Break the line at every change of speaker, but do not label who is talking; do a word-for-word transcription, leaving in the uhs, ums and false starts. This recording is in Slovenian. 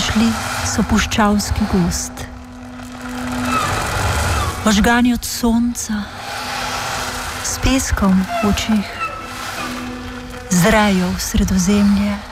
Šli so puščavski gost. Ožgani od sonca, s peskom v očih, zrajo v Sredozemlje.